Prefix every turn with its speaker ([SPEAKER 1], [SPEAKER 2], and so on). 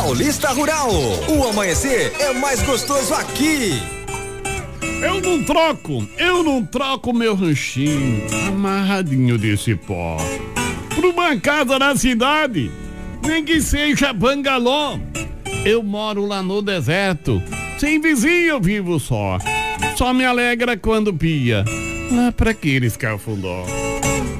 [SPEAKER 1] Paulista Rural. O amanhecer é mais gostoso aqui.
[SPEAKER 2] Eu não troco meu ranchinho amarradinho de cipó por uma casa na cidade, nem que seja bangalô. Eu moro lá no deserto, sem vizinho eu vivo só me alegra quando pia lá pra aqueles cafundó.